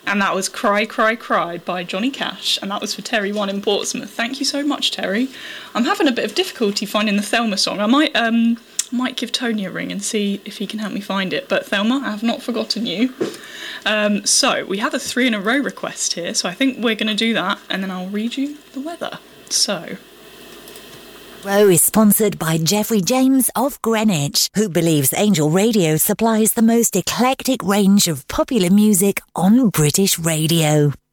And that was Cry, Cry, Cry by Johnny Cash. And that was for Terry One in Portsmouth. Thank you so much, Terry. I'm having a bit of difficulty finding the Thelma song. I might give Tony a ring and see if he can help me find it. But Thelma, I have not forgotten you. So we have a 3 in a row request here. So I think we're going to do that. And then I'll read you the weather. So... Row is sponsored by Jeffrey James of Greenwich, who believes Angel Radio supplies the most eclectic range of popular music on British radio.